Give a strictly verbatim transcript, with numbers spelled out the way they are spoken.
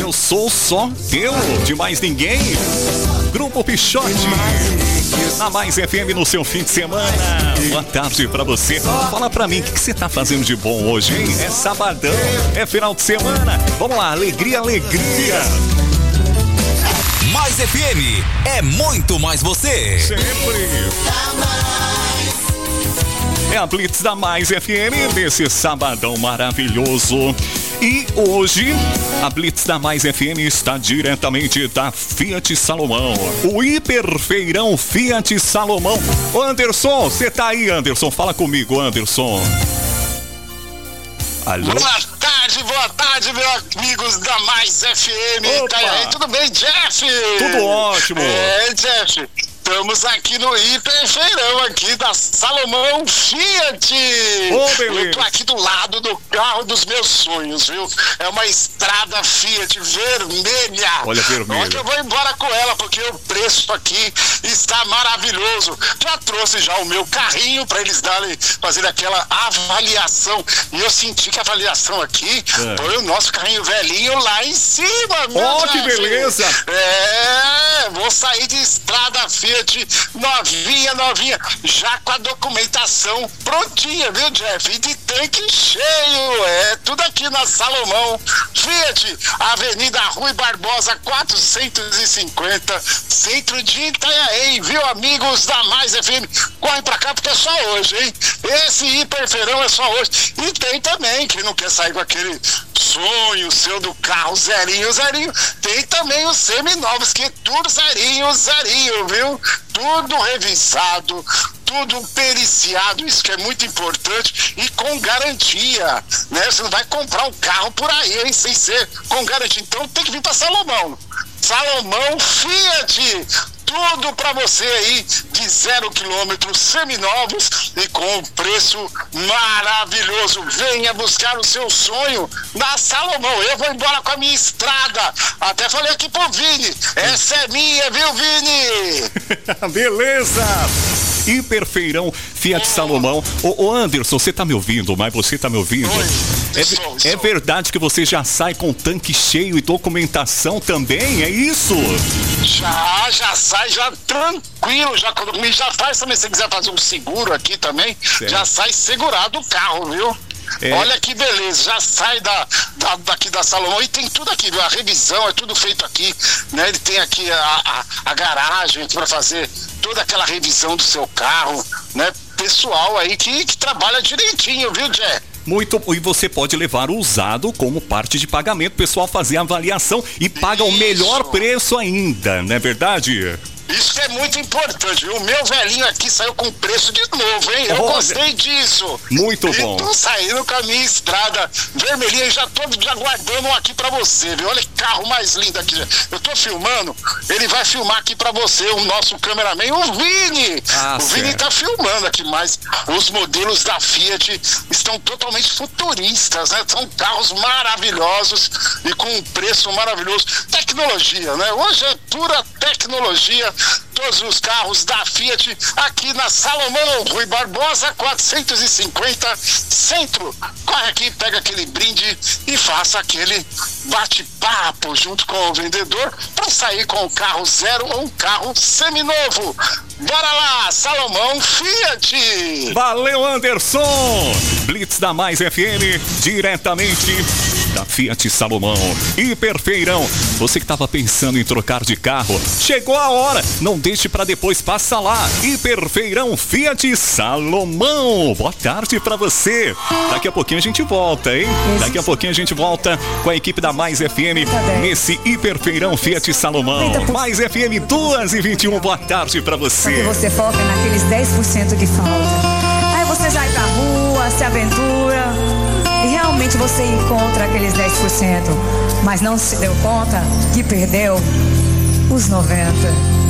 Eu sou só teu, de mais ninguém. Grupo Pichote, na Mais F M no seu fim de semana. Boa tarde pra você. Fala pra mim, o que, que você tá fazendo de bom hoje, hein? É sabadão, é final de semana. Vamos lá, alegria, alegria. Mais F M é muito mais você. Sempre. É a Blitz da Mais F M nesse sabadão maravilhoso. E hoje, a Blitz da Mais F M está diretamente da Fiat Salomão. O hiperfeirão Fiat Salomão. Ô Anderson, você tá aí, Anderson? Fala comigo, Anderson. Alô? Boa tarde, boa tarde, meus amigos da Mais F M. Opa. Tá aí, tudo bem, Jeff? Tudo ótimo. É, Jeff. Estamos aqui no hiperfeirão aqui da Salomão Fiat. Ô, beleza. Eu tô aqui do lado do carro dos meus sonhos, viu? É uma estrada Fiat vermelha. Olha, vermelha. Onde eu vou embora com ela, porque o preço aqui está maravilhoso. Já trouxe já o meu carrinho para eles darem, fazer aquela avaliação. E eu senti que a avaliação aqui é. foi o nosso carrinho velhinho lá em cima, meu Ó, que Jeff. beleza. É, vou sair de estrada Fiat novinha, novinha, já com a documentação prontinha, viu, Jeff? E de tanque cheio, é tudo aqui na Salomão Fiat, Avenida Rui Barbosa quatrocentos e cinquenta, centro de Itanhaém, viu, amigos da Mais F M? Corre pra cá porque é só hoje, hein? Esse hiperfeirão é só hoje. E tem também, quem não quer sair com aquele sonho seu do carro zerinho, zerinho, tem também os seminovos, que é tudo zerinho, zerinho, viu? Tudo revisado, tudo periciado, isso que é muito importante, e com garantia, né? Você não vai comprar um carro por aí, hein, sem ser com garantia. Então tem que vir para Salomão. Salomão Fiat, tudo para você aí de zero quilômetros, seminovos e com um preço maravilhoso. Venha buscar o seu sonho na Salomão. Eu vou embora com a minha estrada. Até falei aqui pro Vini, essa é minha, viu, Vini? Beleza! Hiperfeirão Fiat Salomão. Ô, ô Anderson, você tá me ouvindo, mas você tá me ouvindo? Oi, É, estou, é estou. verdade que você já sai com tanque cheio e documentação também? É isso? Já, já sai, já tranquilo, já quando me já faz também, se você quiser fazer um seguro aqui também, certo. Já sai segurado o carro, viu? É. Olha que beleza, já sai da, da, daqui da Salomão e tem tudo aqui, viu? A revisão é tudo feito aqui, né? Ele tem aqui a, a, a garagem para fazer toda aquela revisão do seu carro, né? Pessoal aí que, que trabalha direitinho, viu, Jé? Muito, e você pode levar o usado como parte de pagamento, o pessoal fazer a avaliação e paga o melhor Isso. preço ainda, não é verdade? Isso é muito importante. O meu velhinho aqui saiu com preço de novo, hein? Eu Olha. gostei disso. Muito e bom. tô saindo com a minha estrada vermelhinha e já tô já guardando um aqui pra você, viu? Olha que carro mais lindo aqui. Eu tô filmando, ele vai filmar aqui pra você, o nosso cameraman, o Vini. Ah, o Vini certo. tá filmando aqui, mas os modelos da Fiat estão totalmente futuristas, né? São carros maravilhosos e com um preço maravilhoso. Tecnologia, né? Hoje é pura tecnologia. Todos os carros da Fiat aqui na Salomão, Rui Barbosa quatrocentos e cinquenta, centro. Corre aqui, pega aquele brinde e faça aquele bate-papo junto com o vendedor para sair com um carro zero ou um carro seminovo. Bora lá, Salomão Fiat! Valeu, Anderson! Blitz da Mais F M, diretamente da Fiat Salomão. Hiperfeirão, você que estava pensando em trocar de carro, chegou a hora, não deixe para depois, passa lá. Hiperfeirão Fiat Salomão. Boa tarde para você. Daqui a pouquinho a gente volta, hein? Daqui a pouquinho a gente volta com a equipe da Mais F M nesse Hiperfeirão Fiat Salomão. Mais F M duas e vinte e um, boa tarde para você. Porque você foca naqueles dez por cento que falta. Aí você sai pra rua, se aventura e realmente você encontra aqueles dez por cento, mas não se deu conta que perdeu os noventa por cento.